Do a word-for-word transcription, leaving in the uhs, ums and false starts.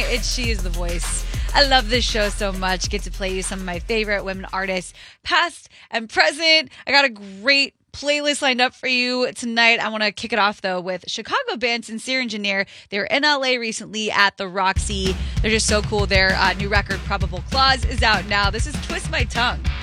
It's She Is the Voice. I love this show so much. Get to play you some of my favorite women artists, past and present. I got a great playlist lined up for you tonight. I want to kick it off, though, with Chicago band Sincere Engineer. They were in L A recently at the Roxy. They're just so cool. Their uh, new record, Probable Clause, is out now. This is Twist My Tongue.